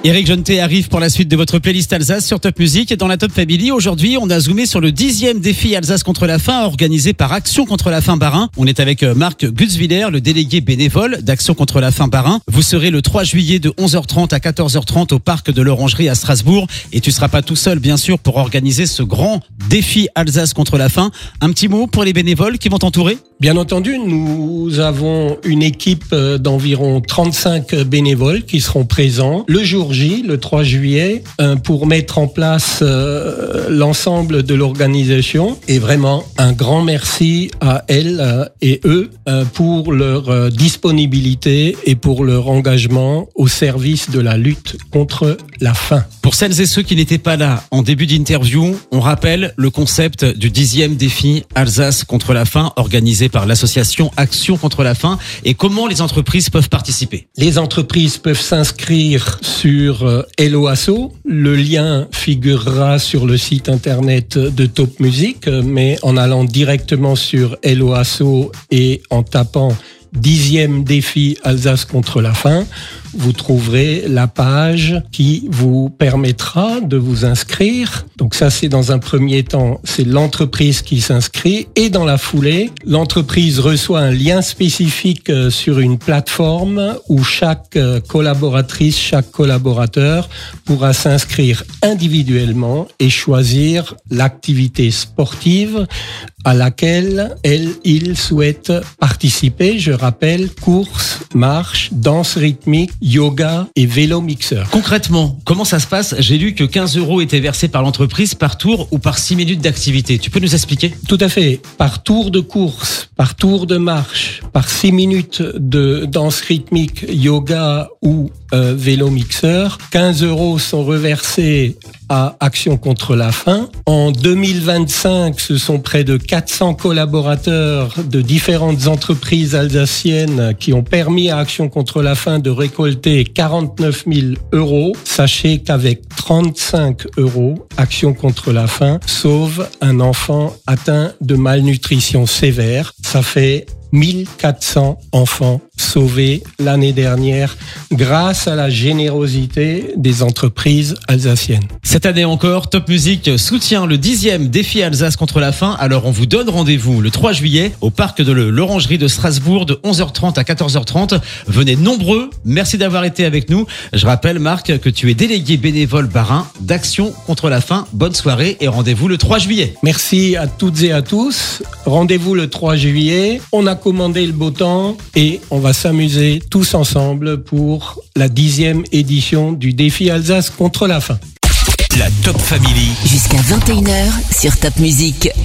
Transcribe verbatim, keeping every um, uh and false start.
Éric Jeantet arrive pour la suite de votre playlist Alsace sur Top Music. Et dans la Top Family, aujourd'hui, on a zoomé sur le dixième défi Alsace contre la faim organisé par Action contre la faim Bas-Rhin. On est avec Marc Gutzwiller, le délégué bénévole d'Action contre la faim Bas-Rhin. Vous serez le trois juillet de onze heures trente à quatorze heures trente au parc de l'Orangerie à Strasbourg. Et tu seras pas tout seul, bien sûr, pour organiser ce grand défi Alsace contre la faim. Un petit mot pour les bénévoles qui vont t'entourer ? Bien entendu, nous avons une équipe d'environ trente-cinq bénévoles qui seront présents le jour J, le trois juillet, pour mettre en place l'ensemble de l'organisation. Et vraiment, un grand merci à elles et eux pour leur disponibilité et pour leur engagement au service de la lutte contre la faim. Pour celles et ceux qui n'étaient pas là en début d'interview, on rappelle le concept du dixième défi Alsace contre la faim organisé par l'association Action contre la faim et comment les entreprises peuvent participer. Les entreprises peuvent s'inscrire sur Hello Asso. Le lien figurera sur le site internet de Top Music, mais en allant directement sur Hello Asso et en tapant dixième défi Alsace contre la faim, vous trouverez la page qui vous permettra de vous inscrire. Donc ça, c'est dans un premier temps, c'est l'entreprise qui s'inscrit. Et dans la foulée, l'entreprise reçoit un lien spécifique sur une plateforme où chaque collaboratrice, chaque collaborateur pourra s'inscrire individuellement et choisir l'activité sportive à laquelle elle, il souhaite participer. Je rappelle, course, marche, danse rythmique, yoga et vélo mixeur. Concrètement, comment ça se passe ? J'ai lu que quinze euros étaient versés par l'entreprise par tour ou par six minutes d'activité. Tu peux nous expliquer ? Tout à fait. Par tour de course, par tour de marche, par six minutes de danse rythmique, yoga ou euh, vélo mixeur, quinze euros sont reversés à Action contre la faim. En deux mille vingt-cinq, ce sont près de quatre cents collaborateurs de différentes entreprises alsaciennes qui ont permis à Action contre la faim de récolter quarante-neuf mille euros. Sachez qu'avec trente-cinq euros, Action contre la faim sauve un enfant atteint de malnutrition sévère. Ça fait mille quatre cents enfants sauvés l'année dernière grâce à la générosité des entreprises alsaciennes. Cette année encore, Top Music soutient le dixième défi Alsace contre la faim. Alors on vous donne rendez-vous le trois juillet au parc de l'Orangerie de Strasbourg de onze heures trente à quatorze heures trente. Venez nombreux. Merci d'avoir été avec nous. Je rappelle, Marc, que tu es délégué bénévole Bas-Rhin d'Action contre la faim. Bonne soirée et rendez-vous le trois juillet. Merci à toutes et à tous. Rendez-vous le trois juillet. On a commandé le beau temps et on va s'amuser tous ensemble pour la dixième édition du défi Alsace contre la faim. La Top Family. Jusqu'à vingt et une heures sur Top Music.